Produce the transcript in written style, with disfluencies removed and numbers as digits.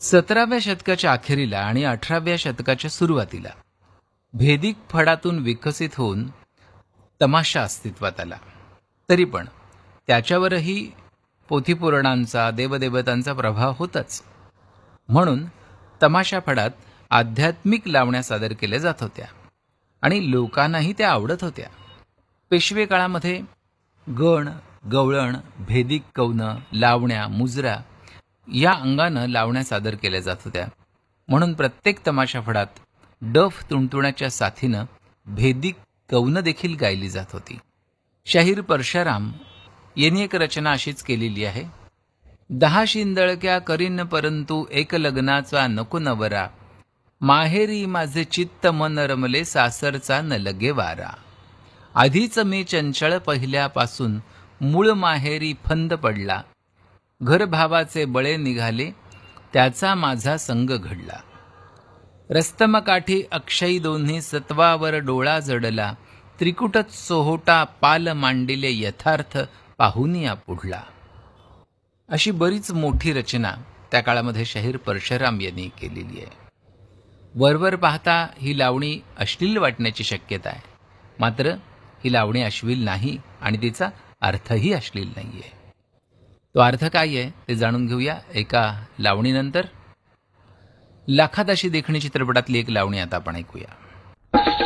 17व्या शतकाच्या अखेरीला आणि 18व्या शतकाच्या सुरुवातीला भेदिक फडातून विकसित होऊन तमाशा अस्तित्वात आला. तरी पण त्याच्यावरही पोथीपुराणांचा, देवदेवतांचा प्रभाव होताच. म्हणून तमाशा फडात आध्यात्मिक लावण्या सादर केल्या जात होत्या आणि लोकांनाही त्या आवडत होत्या. पेशवे काळामध्ये गण, गवळण, भेदिक कवनं, लावण्या, मुजरा या अंगानं लावण्या सादर केल्या जात होत्या. म्हणून प्रत्येक तमाशा फडात डफ तुणतुण्याच्या साथीनं भेदिक कवनं देखील गायली जात होती. शाहीर परशाराम यांनी एक रचना अशीच केलेली आहे. 10 शिंदळक्या करीन परंतु एक लग्नाचा नको नवरा, माहेरी माझे चित्त मन रमले सासरचा न लगे वारा. आधीच मी चंचळ पहिल्यापासून मूळ माहेरी फंद पडला, घर भावाचे बळे निघाले त्याचा माझा संग घडला. रस्तमकाठी अक्षयी दोन्ही सत्वावर डोळा जडला, त्रिकुटच सोहोटा पाल मांडिले यथार्थ पाहुनिया पुढला. अशी बरीच मोठी रचना त्या काळामध्ये शाहीर परशुराम यांनी केलेली आहे. वरवर पाहता ही लावणी अश्लील वाटण्याची शक्यता आहे, मात्र ही लावणी अश्लील नाही आणि तिचा अर्थही अश्लील नाही आहे. तो अर्थ काय आहे ते जाणून घेऊया एका लावणीनंतर. लाखात अशी देखणी चित्रपटातली एक लावणी आता आपण ऐकूया.